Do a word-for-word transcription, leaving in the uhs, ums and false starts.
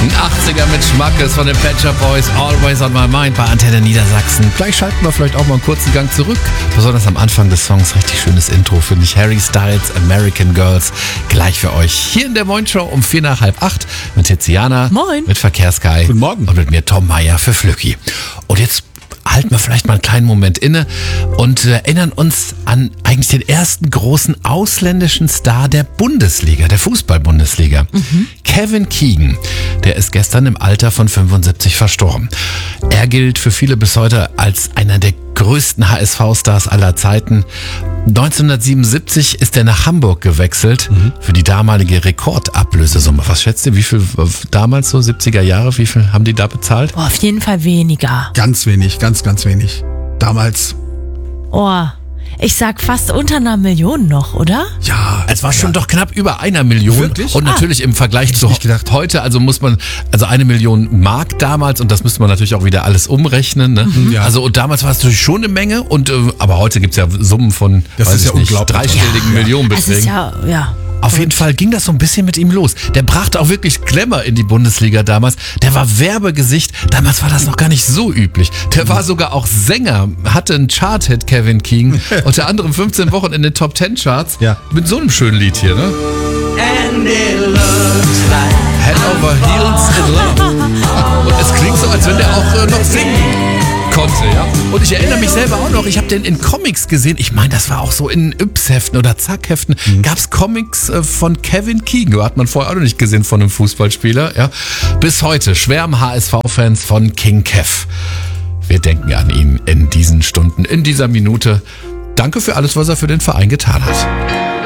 achtziger mit Schmackes von den Pet Shop Boys, Always on My Mind bei Antenne Niedersachsen. Gleich schalten wir vielleicht auch mal einen kurzen Gang zurück. Besonders am Anfang des Songs, richtig schönes Intro, finde ich. Harry Styles, American Girls, gleich für euch. Hier in der Moin Show um vier nach halb acht mit Tiziana. Moin. Mit Verkehrsguy. Guten Morgen. Und mit mir Tom Meyer für Flücki. Und jetzt halten wir vielleicht mal einen kleinen Moment inne und erinnern uns an eigentlich den ersten großen ausländischen Star der Bundesliga, der Fußball-Bundesliga. Mhm. Kevin Keegan, der ist gestern im Alter von fünfundsiebzig verstorben. Er gilt für viele bis heute als einer der größten H S V-Stars aller Zeiten. neunzehnhundertsiebenundsiebzig ist er nach Hamburg gewechselt mhm. für die damalige Rekordablösesumme. Was schätzt ihr, wie viel damals so siebziger Jahre, wie viel haben die da bezahlt? Oh, auf jeden Fall weniger. Ganz wenig, ganz, ganz wenig. Damals. Oh, ich sag fast unter einer Million noch, oder? Ja. Es war schon doch knapp über einer Million. Wirklich? Und natürlich ah. im Vergleich zu heute, also muss man, also eine Million Mark damals, und das müsste man natürlich auch wieder alles umrechnen. Ne? Mhm, ja. Also und damals war es natürlich schon eine Menge, und äh, aber heute gibt's ja Summen von, das weiß ist ich ja nicht, unglaublich. dreistelligen Ja. Millionenbeträgen. Es ist ja, ja. Auf jeden Fall ging das so ein bisschen mit ihm los. Der brachte auch wirklich Glamour in die Bundesliga damals. Der war Werbegesicht. Damals war das noch gar nicht so üblich. Der war sogar auch Sänger, hatte einen Chart-Hit, Kevin Keegan. Unter anderem fünfzehn Wochen in den Top Ten Charts. Ja. Mit so einem schönen Lied hier, ne? And it looks like Head over heels in love. Und es klingt so, als wenn der auch äh, noch singen konnte, ja. Und ich erinnere mich selber auch noch, ich habe den in Comics gesehen. Ich meine, das war auch so in Yps-Heften oder Zack-Heften. Mhm. Gab es Comics äh, von Kevin Keegan. Hat man vorher auch noch nicht gesehen von einem Fußballspieler, ja. Bis heute schwärmen H S V-Fans von King Kev. Wir denken an ihn in diesen Stunden, in dieser Minute. Danke für alles, was er für den Verein getan hat.